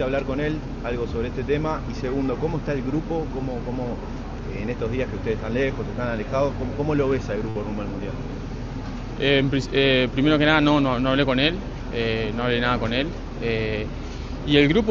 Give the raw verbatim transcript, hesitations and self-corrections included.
¿pudiste hablar con él algo sobre este tema? Y segundo, ¿cómo está el grupo? ¿Cómo, cómo en estos días que ustedes están lejos, están alejados, cómo, cómo lo ves al grupo rumbo al Mundial? Eh, eh, primero que nada, no, no, no hablé con él, eh, no hablé nada con él. Eh, y el grupo